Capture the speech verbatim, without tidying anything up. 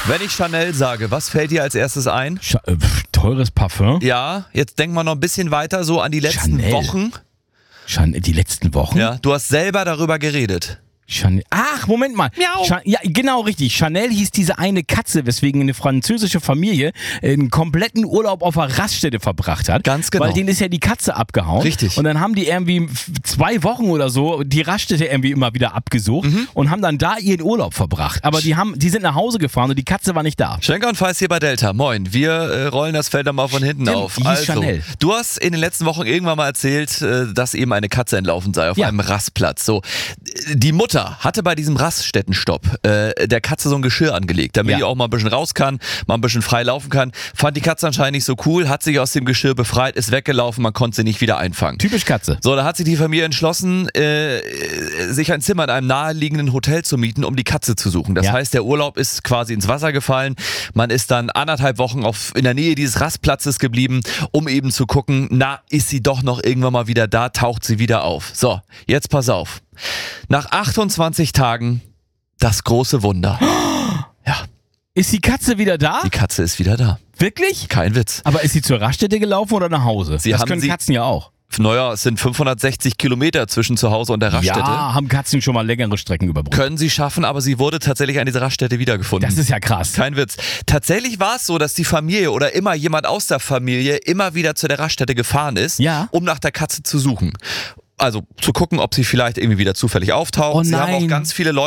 Wenn ich Chanel sage, was fällt dir als erstes ein? Sch äh, teures Parfum? Ja, jetzt denk mal noch ein bisschen weiter so an die letzten Chanel. Wochen. Chan die letzten Wochen? Ja, du hast selber darüber geredet. Chanel. Ach, Moment mal. Miau. Cha ja, genau richtig. Chanel hieß diese eine Katze, weswegen eine französische Familie einen kompletten Urlaub auf einer Raststätte verbracht hat. Ganz genau. Weil denen ist ja die Katze abgehauen. Richtig. Und dann haben die irgendwie zwei Wochen oder so die Raststätte irgendwie immer wieder abgesucht mhm. und haben dann da ihren Urlaub verbracht. Aber die haben, die sind nach Hause gefahren und die Katze war nicht da. Schenker und Feist hier bei Delta. Moin. Wir äh, rollen das Feld dann mal von hinten Stimmt, auf. die hieß Also, Chanel. du hast in den letzten Wochen irgendwann mal erzählt, äh, dass eben eine Katze entlaufen sei auf Ja. einem Rastplatz. So, die Mutter hatte bei diesem Raststättenstopp äh, der Katze so ein Geschirr angelegt, damit Ja. die auch mal ein bisschen raus kann, mal ein bisschen frei laufen kann. Fand die Katze anscheinend nicht so cool, hat sich aus dem Geschirr befreit, ist weggelaufen, man konnte sie nicht wieder einfangen. Typisch Katze. So, da hat sich die Familie entschlossen, äh, sich ein Zimmer in einem naheliegenden Hotel zu mieten, um die Katze zu suchen. Das Ja. heißt, der Urlaub ist quasi ins Wasser gefallen. Man ist dann anderthalb Wochen auf, in der Nähe dieses Rastplatzes geblieben, um eben zu gucken, na, ist sie doch noch irgendwann mal wieder da, taucht sie wieder auf. So, jetzt pass auf. Nach achtundzwanzig Tagen das große Wunder. Ja, Ist die Katze wieder da? die Katze ist wieder da. Wirklich? Kein Witz. Aber ist sie zur Raststätte gelaufen oder nach Hause? Sie das haben können sie- Katzen ja auch. Naja, es sind fünfhundertsechzig Kilometer zwischen zu Hause und der Raststätte. Ja, haben Katzen schon mal längere Strecken überbrückt. Können sie schaffen, aber sie wurde tatsächlich an dieser Raststätte wiedergefunden. Das ist ja krass. Kein Witz. Tatsächlich war es so, dass die Familie oder immer jemand aus der Familie immer wieder zu der Raststätte gefahren ist, Ja. um nach der Katze zu suchen. Also zu gucken, ob sie vielleicht irgendwie wieder zufällig auftaucht. Oh Sie haben auch nein. ganz viele Leute